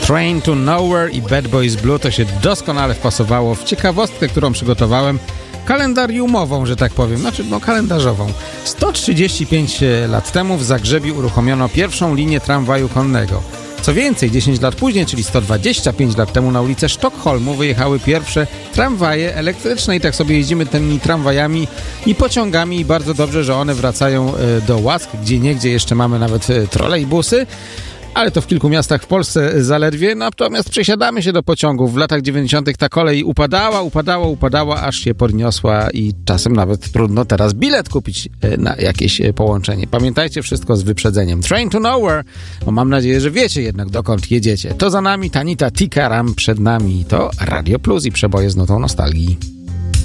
Train to Nowhere i Bad Boys Blue to się doskonale wpasowało w ciekawostkę, którą przygotowałem, kalendariumową, że tak powiem, kalendarzową. 135 lat temu w Zagrzebiu uruchomiono pierwszą linię tramwaju konnego. Co więcej, 10 lat później, czyli 125 lat temu, na ulicę Sztokholmu wyjechały pierwsze tramwaje elektryczne i tak sobie jeździmy tymi tramwajami i pociągami i bardzo dobrze, że one wracają do łask, gdzie niegdzie jeszcze mamy nawet trolejbusy, ale to w kilku miastach w Polsce zaledwie, natomiast przesiadamy się do pociągów. W latach 90. ta kolej upadała, aż się podniosła i czasem nawet trudno teraz bilet kupić na jakieś połączenie. Pamiętajcie, wszystko z wyprzedzeniem. Train to Nowhere, mam nadzieję, że wiecie jednak, dokąd jedziecie. To za nami, Tanita Tikaram przed nami, to Radio Plus i przeboje z nutą nostalgii.